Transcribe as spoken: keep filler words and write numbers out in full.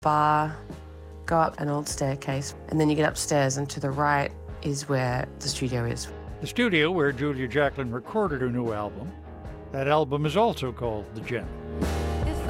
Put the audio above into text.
bar, go up an old staircase, and then you get upstairs, and to the right is where the studio is. The studio where Julia Jacklin recorded her new album. That album is also called The Gem.